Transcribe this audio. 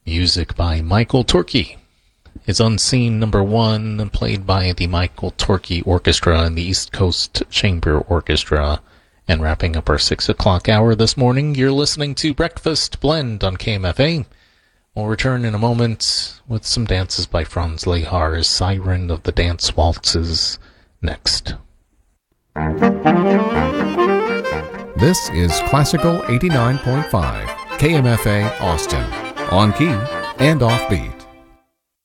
Music by Michael Torke. It's Unseen number 1, played by the Michael Torke Orchestra and the East Coast Chamber Orchestra. And wrapping up our 6 o'clock hour this morning, you're listening to Breakfast Blend on KMFA. We'll return in a moment with some dances by Franz Lehar's Siren of the Dance Waltzes next. This is Classical 89.5, KMFA Austin, on key and off beat.